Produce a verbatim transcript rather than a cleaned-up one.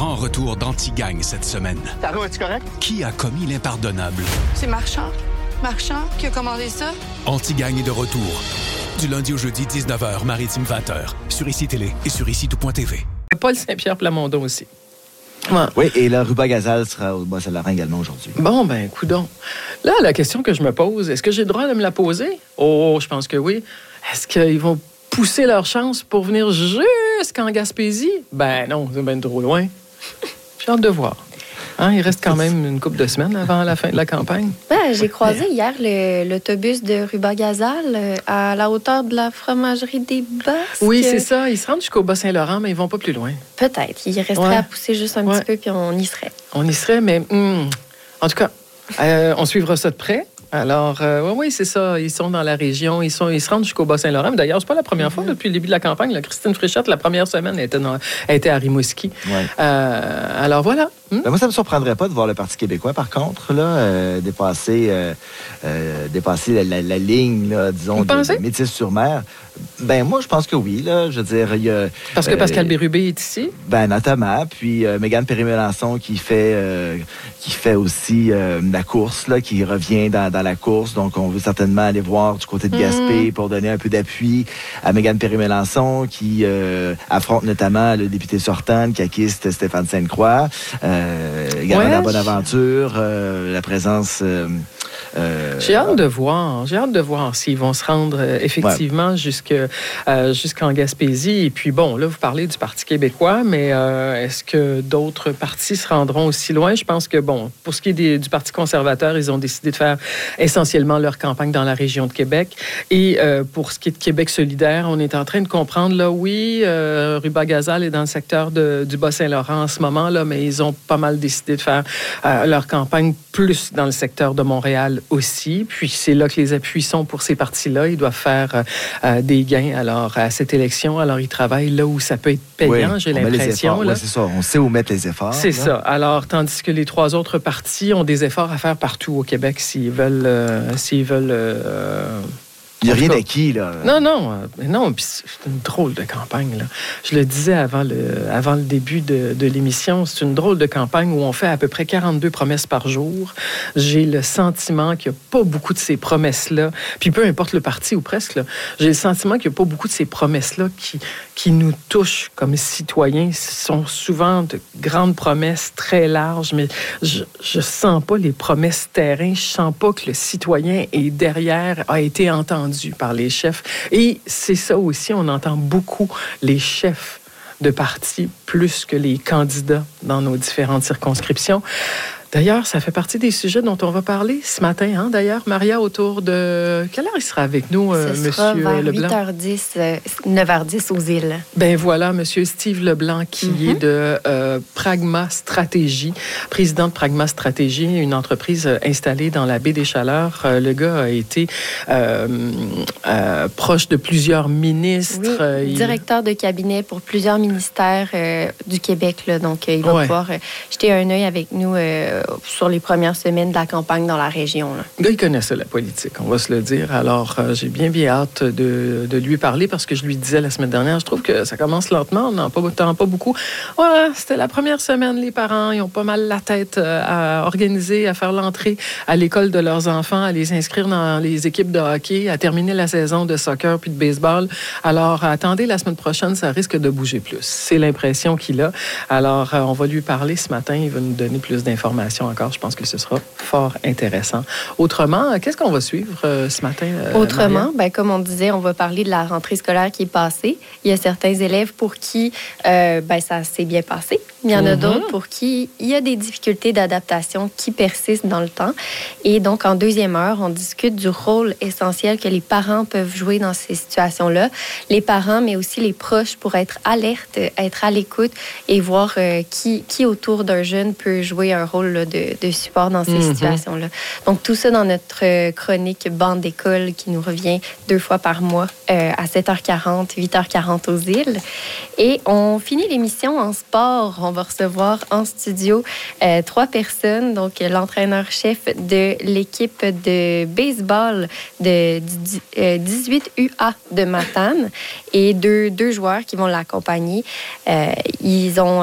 grand retour d'Antigagne cette semaine. Taro, es-tu correct? Qui a commis l'impardonnable? C'est Marchand. Marchand qui a commandé ça. Antigagne est de retour. Du lundi au jeudi, dix-neuf heures, Maritime vingt heures. Sur Ici Télé et sur ici tout point t v. Paul Saint-Pierre Plamondon aussi. Ouais. Oui, et le Ruba Gazal sera au Bas-Saint-Laurent également aujourd'hui. Bon, ben, coudonc. Là, la question que je me pose, est-ce que j'ai le droit de me la poser? Oh, je pense que oui. Est-ce qu'ils vont pousser leur chance pour venir jusqu'en Gaspésie? Ben non, c'est bien trop loin. J'ai hâte de voir. Hein, il reste quand même une couple de semaines avant la fin de la campagne. Ben, j'ai croisé hier le, l'autobus de Ruba Gazal euh, à la hauteur de la fromagerie des Basques. Oui, c'est ça. Ils se rendent jusqu'au Bas-Saint-Laurent, mais ils vont pas plus loin. Peut-être. Il resterait Ouais. à pousser juste un Ouais. petit peu, puis on y serait. On y serait, mais hum, en tout cas, euh, on suivra ça de près. Alors, euh, oui, oui, c'est ça. Ils sont dans la région. Ils, sont, ils se rendent jusqu'au Bas-Saint-Laurent. Mais d'ailleurs, c'est pas la première fois depuis le début de la campagne. Là, Christine Fréchette, la première semaine, elle était, dans, elle était à Rimouski. Ouais. Euh, alors, voilà. Hum? Ben, moi, ça ne me surprendrait pas de voir le Parti québécois, par contre, là, euh, dépasser, euh, euh, dépasser la, la, la ligne, là, disons, Vous de, pensez? de Métis-sur-Mer. Ben, moi, je pense que oui, là. Je veux dire, il y a... Parce que euh, Pascal Bérubé est ici. Ben, notamment. Puis, euh, Mégane Perry-Melançon qui fait, euh, qui fait aussi euh, la course, là, qui revient dans, dans la course. Donc, on veut certainement aller voir du côté de Gaspé pour donner un peu d'appui à Mégane Perry-Melançon qui euh, affronte notamment le député sortant, le caquiste Stéphane Sainte-Croix. Euh, également Ouais, la bonne je- aventure, euh, la présence... Euh, euh, J'ai hâte de voir. J'ai hâte de voir s'ils vont se rendre euh, effectivement jusque, euh, jusqu'en Gaspésie. Et puis, bon, là, vous parlez du Parti québécois, mais euh, est-ce que d'autres partis se rendront aussi loin? Je pense que, bon, pour ce qui est des- du Parti conservateur, ils ont décidé de faire essentiellement leur campagne dans la région de Québec. Et euh, pour ce qui est de Québec solidaire, on est en train de comprendre, là, oui, euh, Ruba Gazal est dans le secteur de, du Bas-Saint-Laurent en ce moment, là, mais ils ont pas mal décidé de faire euh, leur campagne plus dans le secteur de Montréal aussi. Puis c'est là que les appuis sont pour ces partis-là. Ils doivent faire euh, euh, des gains alors à cette élection. Alors ils travaillent là où ça peut être payant, oui, j'ai on met les l'impression. efforts. là. Oui, c'est ça. On sait où mettre les efforts. C'est là. ça. Alors, tandis que les trois autres partis ont des efforts à faire partout au Québec s'ils veulent... euh, s'ils veulent euh, Il n'y a en tout rien cas, d'acquis, là. Non, non, euh, mais non, puis c'est une drôle de campagne, là. Je le disais avant le, avant le début de, de l'émission, c'est une drôle de campagne où on fait à peu près quarante-deux promesses par jour. J'ai le sentiment qu'il n'y a pas beaucoup de ces promesses-là, puis peu importe le parti ou presque, là, j'ai le sentiment qu'il n'y a pas beaucoup de ces promesses-là qui, qui nous touchent comme citoyens. Ce sont souvent de grandes promesses très larges, mais je ne sens pas les promesses terrain, je sens pas que le citoyen est derrière, a été entendu par les chefs. Et c'est ça aussi, on entend beaucoup les chefs de partis plus que les candidats dans nos différentes circonscriptions. D'ailleurs, ça fait partie des sujets dont on va parler ce matin. Hein? D'ailleurs, Maria, autour de... Quelle heure il sera avec nous, euh, Ce sera Monsieur vers Leblanc? huit heures dix, euh, neuf heures dix aux îles. Ben voilà, Monsieur Steve Leblanc, qui Mm-hmm. est de euh, Pragma Stratégie, président de Pragma Stratégie, une entreprise euh, installée dans la baie des Chaleurs. Euh, le gars a été euh, euh, proche de plusieurs ministres. Oui, Euh, il- directeur de cabinet pour plusieurs ministères euh, du Québec. Là, donc, euh, il va Ouais. pouvoir euh, jeter un œil avec nous euh, sur les premières semaines de la campagne dans la région. Là. Le gars, il connaissait la politique, on va se le dire. Alors, euh, j'ai bien, bien hâte de, de lui parler parce que je lui disais la semaine dernière, je trouve que ça commence lentement, on n'en entend pas beaucoup. Ouais, c'était la première semaine, les parents, ils ont pas mal la tête euh, à organiser, à faire l'entrée à l'école de leurs enfants, à les inscrire dans les équipes de hockey, à terminer la saison de soccer puis de baseball. Alors, attendez, la semaine prochaine, ça risque de bouger plus. C'est l'impression qu'il a. Alors, euh, on va lui parler ce matin, il va nous donner plus d'informations encore. Je pense que ce sera fort intéressant. Autrement, qu'est-ce qu'on va suivre euh, ce matin? euh, Autrement, Maria? ben, comme on disait, on va parler de la rentrée scolaire qui est passée. Il y a certains élèves pour qui euh, ben, ça s'est bien passé. Il y en a Mm-hmm. d'autres pour qui il y a des difficultés d'adaptation qui persistent dans le temps. Et donc, en deuxième heure, on discute du rôle essentiel que les parents peuvent jouer dans ces situations-là. Les parents, mais aussi les proches, pour être alertes, être à l'écoute et voir euh, qui, qui autour d'un jeune peut jouer un rôle là, de, de support dans ces Mm-hmm. situations-là. Donc, tout ça dans notre chronique Bande d'école qui nous revient deux fois par mois euh, à sept heures quarante, huit heures quarante aux îles. Et on finit l'émission en sport. On va recevoir en studio euh, trois personnes. Donc, l'entraîneur-chef de l'équipe de baseball de dix-huit U A de Matane et deux, deux joueurs qui vont l'accompagner. Euh, ils ont